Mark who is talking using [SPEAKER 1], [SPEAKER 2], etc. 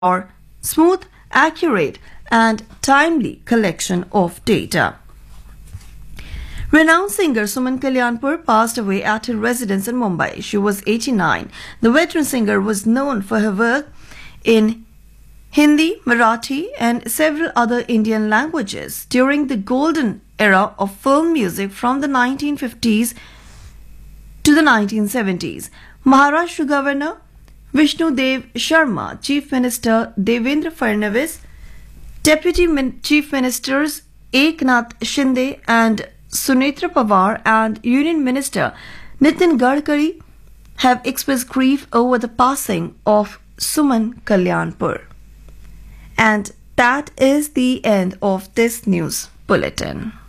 [SPEAKER 1] for smooth, accurate, and timely collection of data. Renowned singer Suman Kalyanpur passed away at her residence in Mumbai. She was 89. The veteran singer was known for her work in Hindi, Marathi, and several other Indian languages during the golden era of film music from the 1950s to the 1970s. Maharashtra Governor Vishnu Dev Sharma, Chief Minister Devendra Fadnavis, Deputy Chief Ministers Eknath Shinde and Sunetra Pawar, and Union Minister Nitin Gadkari have expressed grief over the passing of Suman Kalyanpur. And that is the end of this news bulletin.